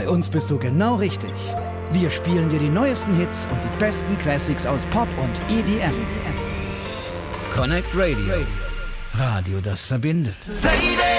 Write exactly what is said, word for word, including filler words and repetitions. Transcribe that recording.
Bei uns bist du genau richtig. Wir spielen dir die neuesten Hits und die besten Classics aus Pop und E D M. Connect Radio. Radio, das verbindet.